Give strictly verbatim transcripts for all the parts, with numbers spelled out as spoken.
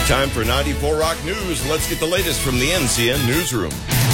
Time for ninety-four Rock News. Let's get the latest from the N C N Newsroom.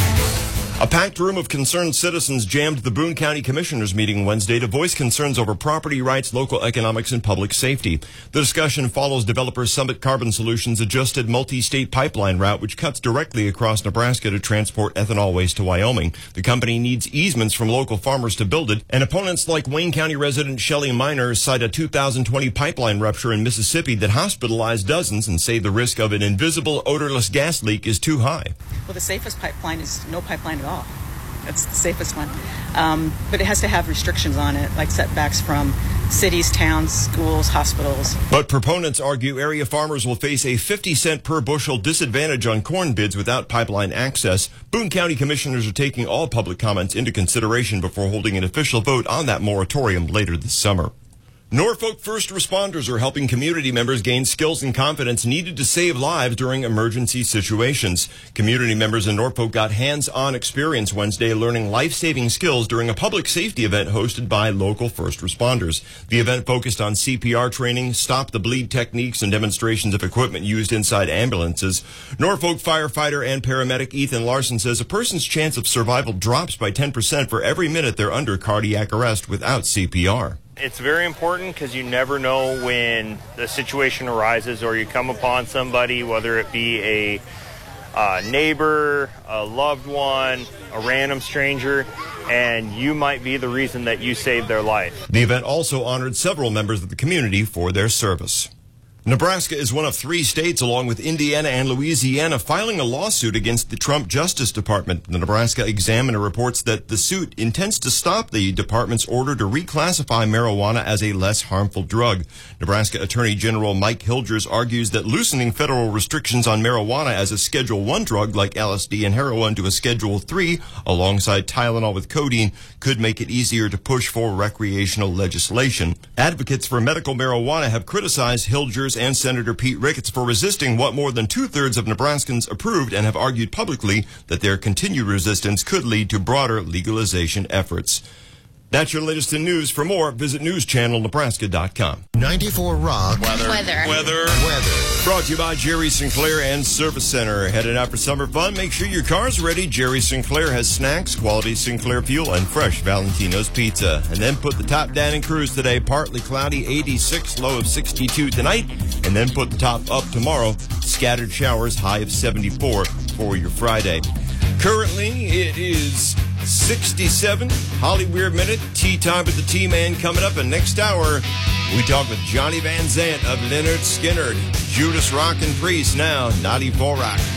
A packed room of concerned citizens jammed the Boone County Commissioners meeting Wednesday to voice concerns over property rights, local economics, and public safety. The discussion follows developer Summit Carbon Solutions' adjusted multi-state pipeline route, which cuts directly across Nebraska to transport ethanol waste to Wyoming. The company needs easements from local farmers to build it, and opponents like Wayne County resident Shelley Miner cite a two thousand twenty pipeline rupture in Mississippi that hospitalized dozens and say the risk of an invisible, odorless gas leak is too high. Well, the safest pipeline is no pipeline at all. That's the safest one. Um, but it has to have restrictions on it, like setbacks from cities, towns, schools, hospitals. But proponents argue area farmers will face a fifty cent per bushel disadvantage on corn bids without pipeline access. Boone County commissioners are taking all public comments into consideration before holding an official vote on that moratorium later this summer. Norfolk first responders are helping community members gain skills and confidence needed to save lives during emergency situations. Community members in Norfolk got hands-on experience Wednesday learning life-saving skills during a public safety event hosted by local first responders. The event focused on C P R training, stop-the-bleed techniques, and demonstrations of equipment used inside ambulances. Norfolk firefighter and paramedic Ethan Larson says a person's chance of survival drops by ten percent for every minute they're under cardiac arrest without C P R. It's very important because you never know when the situation arises or you come upon somebody, whether it be a uh, neighbor, a loved one, a random stranger, and you might be the reason that you saved their life. The event also honored several members of the community for their service. Nebraska is one of three states, along with Indiana and Louisiana, filing a lawsuit against the Trump Justice Department. The Nebraska Examiner reports that the suit intends to stop the department's order to reclassify marijuana as a less harmful drug. Nebraska Attorney General Mike Hilgers argues that loosening federal restrictions on marijuana as a Schedule one drug like L S D and heroin to a Schedule three, alongside Tylenol with codeine, could make it easier to push for recreational legislation. Advocates for medical marijuana have criticized Hilgers and Senator Pete Ricketts for resisting what more than two-thirds of Nebraskans approved and have argued publicly that their continued resistance could lead to broader legalization efforts. That's your latest in news. For more, visit news channel nebraska dot com. ninety-four Rock. Weather. Weather. Weather. Brought to you by Jerry Sinclair and Service Center. Headed out for summer fun? Make sure your car's ready. Jerry Sinclair has snacks, quality Sinclair fuel, and fresh Valentino's pizza. And then put the top down and cruise today. Partly cloudy, eighty-six, low of sixty-two tonight. And then put the top up tomorrow. Scattered showers, high of seventy-four for your Friday. Currently, it is sixty-seven. Holly Weird Minute. Tea time with the T-Man coming up. And next hour, we talk with Johnny Van Zant of Leonard Skinner. Judas Rock and Priest now. ninety-four Rock.